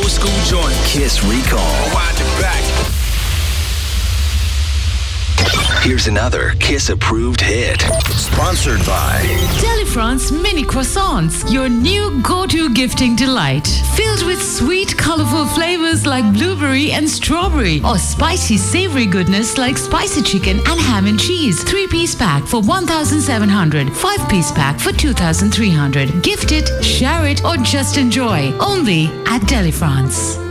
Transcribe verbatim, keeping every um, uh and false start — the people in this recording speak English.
old school joint. Kiss Recall. Wind it back. Here's another Kiss-approved hit. Sponsored by Delifrance Mini Croissants, your new go-to gifting delight. Filled with sweet, colorful flavors like blueberry and strawberry, or spicy, savory goodness like spicy chicken and ham and cheese. Three-piece pack for one thousand seven hundred dollars. Five-piece pack for two thousand three hundred dollars. Gift it, share it, or just enjoy. Only at Delifrance.